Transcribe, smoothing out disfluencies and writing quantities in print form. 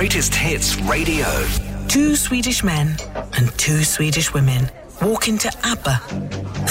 Greatest Hits Radio. 2 Swedish men and 2 Swedish women walk into ABBA